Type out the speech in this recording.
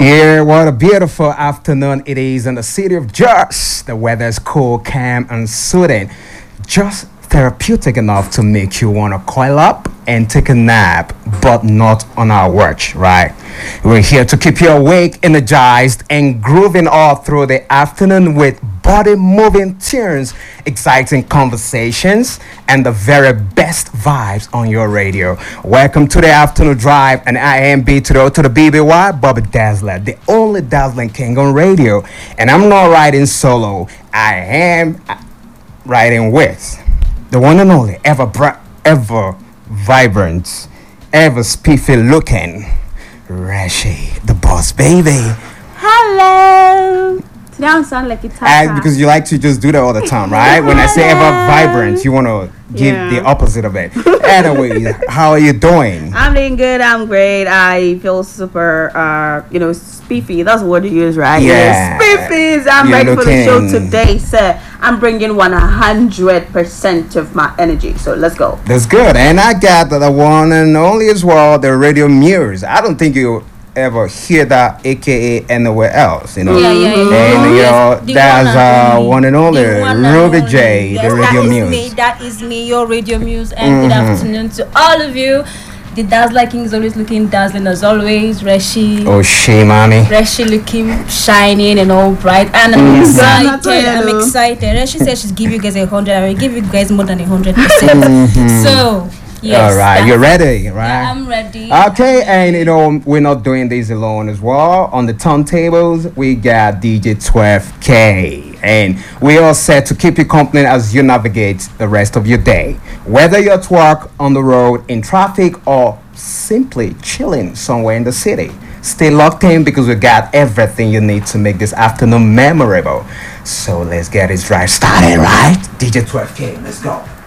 Yeah, what a beautiful afternoon it is in the city of Jos. The weather is cool, calm, and soothing. Just therapeutic enough to make you want to coil up and take a nap, but not on our watch, right? We're here to keep you awake, energized, and grooving all through the afternoon with body moving tunes, exciting conversations, and the very best vibes on your radio. Welcome to the afternoon drive, and I am B to the BBY, Bobby Dazzler, the only dazzling king on radio. And I'm not riding solo, I am riding with the one and only, ever vibrant, ever spiffy looking, Rashi, the boss baby. Hello. Today I sound like it's Because you like to just do that all the time, right? When I say ever vibrant, you want to give the opposite of it. Anyway, how are you doing? I'm doing good. I'm great. I feel super, spiffy. That's the word you use, right? Yeah. Spiffies. I'm ready for the show today, sir. I'm bringing 100% of my energy. So let's go. That's good. And I got the one and only as well, the Radio Muse. I don't think you ever hear that aka anywhere else, Yeah. And that's one and only Ruby J, yes, the Radio Muse. That is me, your Radio Muse, and good afternoon to all of you. The Dazzler King is always looking dazzling as always. Reshi. Oh, she, mommy. Reshi looking shining and all bright, and I'm excited. Reshi said she's give you guys 100. I will give you guys more than 100%. So. Yes, all right, you're ready, right? Yeah, I'm ready. Okay, and we're not doing this alone as well. On the turntables, we got DJ 12K, and we all set to keep you company as you navigate the rest of your day. Whether you're at work, on the road, in traffic, or simply chilling somewhere in the city, stay locked in because we got everything you need to make this afternoon memorable. So let's get this drive started, right? DJ 12K, let's go.